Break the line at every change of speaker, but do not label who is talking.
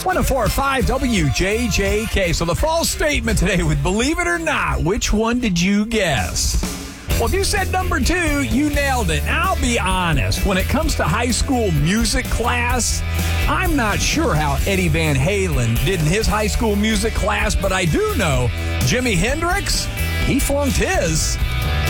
104.5 WJJK. So the false statement today with Believe It or Not, which one did you guess? Well, if you said number 2, you nailed it. Now, I'll be honest. When it comes to high school music class, I'm not sure how Eddie Van Halen did in his high school music class, but I do know Jimi Hendrix, he flunked his.